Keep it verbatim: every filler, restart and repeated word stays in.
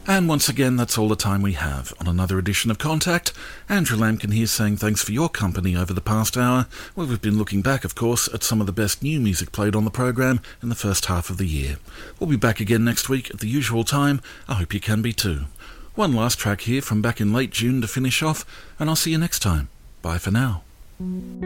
And once again, that's all the time we have on another edition of Contact. Andrew Lampkin here saying thanks for your company over the past hour. Well, we've been looking back, of course, at some of the best new music played on the programme in the first half of the year. We'll be back again next week at the usual time. I hope you can be too. One last track here from back in late June to finish off, and I'll see you next time. Bye for now.